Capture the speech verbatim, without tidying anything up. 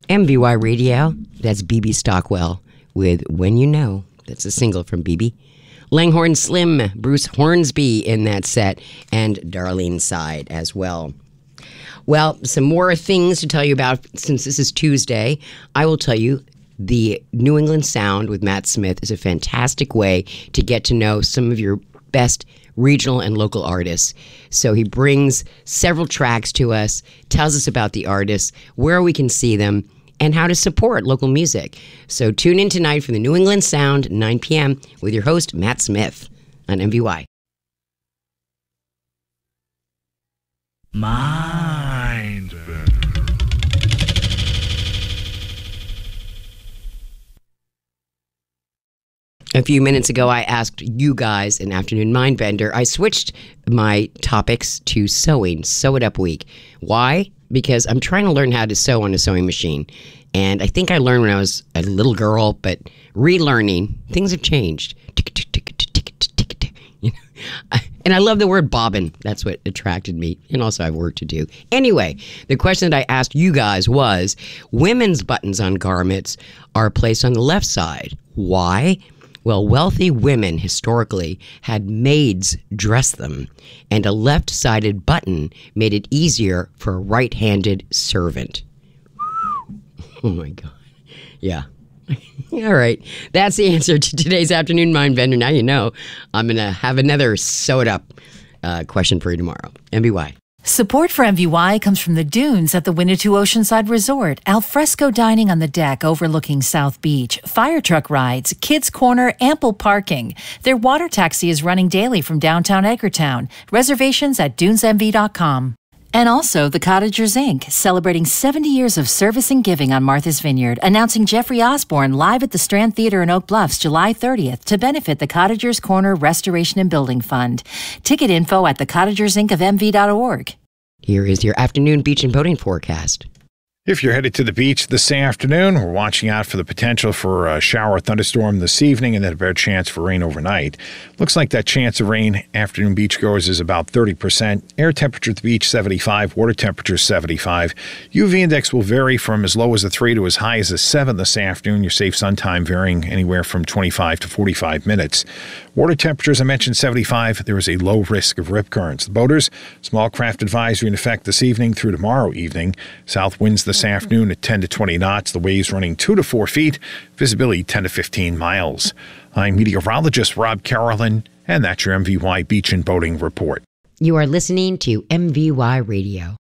M V Y Radio, that's B B Stockwell with When You Know. That's a single from B B. Langhorne Slim, Bruce Hornsby in that set, and Darlene Side as well. Well, some more things to tell you about since this is Tuesday. I will tell you the New England Sound with Matt Smith is a fantastic way to get to know some of your best regional and local artists. So he brings several tracks to us, tells us about the artists, where we can see them, and how to support local music. So tune in tonight for the New England Sound, nine p.m. with your host, Matt Smith, on M V Y. Mind A few minutes ago, I asked you guys an afternoon mind bender. I switched my topics to sewing, Sew It Up Week. Why? Because I'm trying to learn how to sew on a sewing machine. And I think I learned when I was a little girl, but relearning, things have changed. You know? And I love the word bobbin. That's what attracted me. And also I have work to do. Anyway, the question that I asked you guys was, women's buttons on garments are placed on the left side. Why? Well, wealthy women historically had maids dress them, and a left-sided button made it easier for a right-handed servant. Oh my God. Yeah. All right. That's the answer to today's afternoon mind bender. Now you know I'm going to have another sew it up uh, question for you tomorrow. M V Y. Support for M V Y comes from the dunes at the Winnetou Oceanside Resort, alfresco dining on the deck overlooking South Beach, fire truck rides, kids' corner, ample parking. Their water taxi is running daily from downtown Edgartown. Reservations at dunes m v dot com. And also the Cottagers Incorporated, celebrating seventy years of service and giving on Martha's Vineyard, announcing Jeffrey Osborne live at the Strand Theater in Oak Bluffs July thirtieth to benefit the Cottagers Corner Restoration and Building Fund. Ticket info at the cottagers inc of m v dot org. Here is your afternoon beach and boating forecast. If you're headed to the beach this afternoon, we're watching out for the potential for a shower or thunderstorm this evening and then a better chance for rain overnight. Looks like that chance of rain afternoon beachgoers is about thirty percent. Air temperature at the beach seventy-five, water temperature seventy-five. U V index will vary from as low as a three to as high as a seven this afternoon. Your safe sun time varying anywhere from twenty-five to forty-five minutes. Water temperature, as I mentioned, seventy-five. There is a low risk of rip currents. The boaters, small craft advisory in effect this evening through tomorrow evening. South winds this afternoon at ten to twenty knots. The waves running two to four feet. Visibility ten to fifteen miles. I'm meteorologist Rob Carolyn, and that's your M V Y Beach and Boating Report. You are listening to M V Y Radio.